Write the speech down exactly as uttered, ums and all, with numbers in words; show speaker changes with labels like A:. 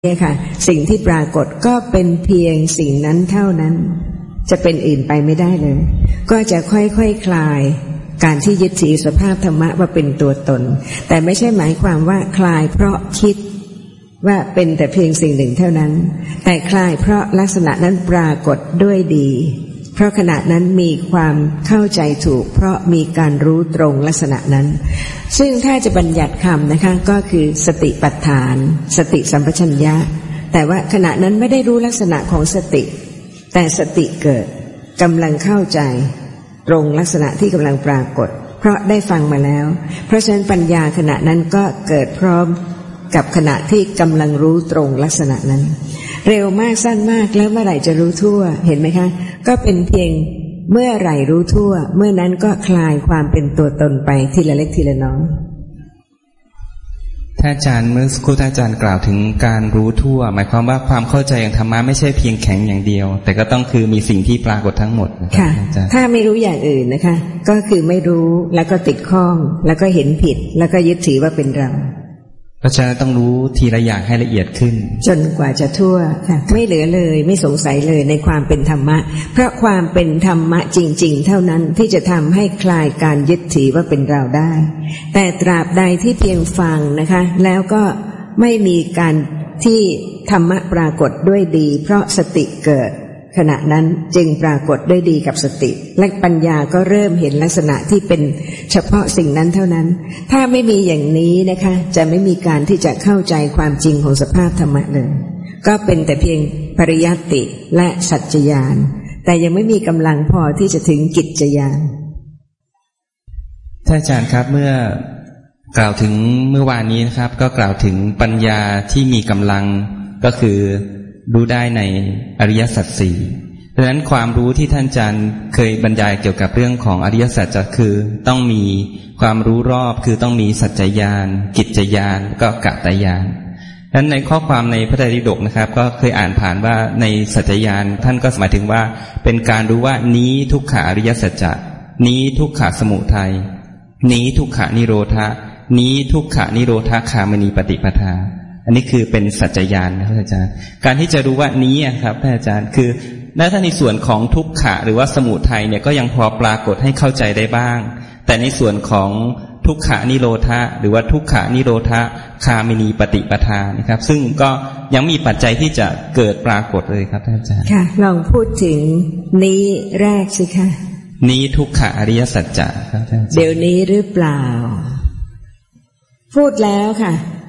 A: เนี่ยค่ะสิ่งที่ปรากฏก็เป็นเพียงสิ่งนั้นเท่านั้นจะเป็นอื่นไปไม่ได้เลยก็จะค่อยๆ ค, คลายการที่ยึดถือสภาพธรรมะว่าเป็นตัวตนแต่ไม่ใช่หมายความว่าคลายเพราะคิดว่าเป็นแต่เพียงสิ่งหนึ่งเท่านั้นแต่คลายเพราะลักษณะนั้นปรากฏด้วยดีเพราะขณะนั้นมีความเข้าใจถูกเพราะมีการรู้ตรงลักษณะนั้นซึ่งถ้าจะบัญญัติคำนะคะก็คือสติปัฏฐานสติสัมปชัญญะแต่ว่าขณะนั้นไม่ได้รู้ลักษณะของสติแต่สติเกิดกำลังเข้าใจตรงลักษณะที่กำลังปรากฏเพราะได้ฟังมาแล้วเพราะฉะนั้นปัญญาขณะนั้นก็เกิดพร้อมกับขณะที่กำลังรู้ตรงลักษณะนั้นเร็วมากสั้นมากแล้วเมื่อไหร่จะรู้ทั่วเห็นไหมคะก็เป็นเพียงเมื่อไหร่รู้ทั่วเมื่อนั้นก็คลายความเป็นตัวตนไปทีละเล็กทีละน้อย
B: ท่านอาจารย์เมื่อสักครู่ท่านอาจารย์กล่าวถึงการรู้ทั่วหมายความว่าความเข้าใจอย่างธรรมะไม่ใช่เพียงแข็งอย่างเดียวแต่ก็ต้องคือมีสิ่งที่ปรากฏทั้งหมด
A: ค่ะถ้าไม่รู้อย่างอื่นนะคะก็คือไม่รู้แล้วก็ติดข้องแล้วก็เห็นผิดแล้วก็ยึดถือว่าเป็นเรา
B: เพราะฉะนั้นต้องรู้ทีละอย่างให้ละเอียดขึ้น
A: จนกว่าจะทั่วค่ะไม่เหลือเลยไม่สงสัยเลยในความเป็นธรรมะเพราะความเป็นธรรมะจริงๆเท่านั้นที่จะทำให้คลายการยึดถือว่าเป็นเราได้แต่ตราบใดที่เพียงฟังนะคะแล้วก็ไม่มีการที่ธรรมะปรากฏด้วยดีเพราะสติเกิดขณะนั้นจึงปรากฏด้วยดีกับสติและปัญญาก็เริ่มเห็นลักษณะที่เป็นเฉพาะสิ่งนั้นเท่านั้นถ้าไม่มีอย่างนี้นะคะจะไม่มีการที่จะเข้าใจความจริงของสภาพธรรมะเลยก็เป็นแต่เพียงปริยัติและสัจจญาณแต่ยังไม่มีกำลังพอที่จะถึงกิจจญาณ
B: ท่านอาจารย์ครับเมื่อกล่าวถึงเมื่อวานนี้นะครับก็กล่าวถึงปัญญาที่มีกำลังก็คือรู้ได้ในอริยสัจสี่ดังนั้นความรู้ที่ท่านอาจารย์เคยบรรยายเกี่ยวกับเรื่องของอริยสัจจะคือต้องมีความรู้รอบคือต้องมีสัจจญาณกิจจญาณก็กัตตญาณดังนั้นในข้อความในพระไตรปิฎกนะครับก็เคยอ่านผ่านว่าในสัจจญาณท่านก็หมายถึงว่าเป็นการรู้ว่านี้ทุกขอริยสัจจะนี้ทุกขสมุทัยนี้ทุกขนิโรธะนี้ทุกขนิโรธคามนีปฏิปทาอันนี้คือเป็นสัจจญาณนะครับอาจารย์การที่จะรู้ว่านี้ครับท่านอาจารย์คือถ้าในส่วนของทุกขะหรือว่าสมุทัยเนี่ยก็ยังพอปรากฏให้เข้าใจได้บ้างแต่ในส่วนของทุกขนิโรธะหรือว่าทุกขนิโรธคามินีปฏิปทานะครับซึ่งก็ยังมีปัจจัยที่จะเกิดปรากฏเลยครับท่านอาจารย์
A: ค่ะลองพูดถึงนี้แรกสิคะ
B: นี้ทุกขอริยสัจจะครับท่านอาจารย์
A: เดี๋ยวนี้หรือเปล่าพูดแล้วค่ะ